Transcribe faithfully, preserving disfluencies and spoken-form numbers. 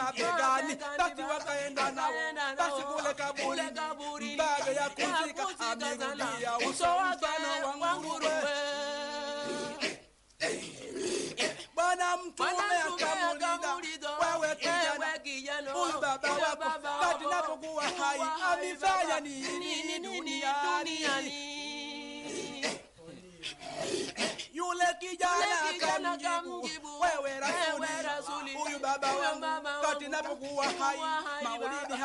mabegani, basi wakaenda nao, basi kule kaburi, baada ya kuzika amerudia uso mfano wa nguruwe. Bwana Mtume akamuuliza, wewe kijana, huyu baba wako wakati napokuwa hai amefanya nini duniani? Yule kijana akamjibu, wewe rasuli, huyu baba wangu wakati napokuwa hai maulidi